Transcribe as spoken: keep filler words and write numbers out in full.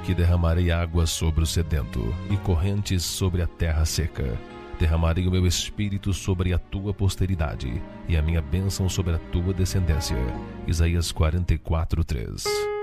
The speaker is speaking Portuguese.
porque derramarei água sobre o sedento e correntes sobre a terra seca. Derramarei o meu espírito sobre a tua posteridade e a minha bênção sobre a tua descendência. Isaías quarenta e quatro, três.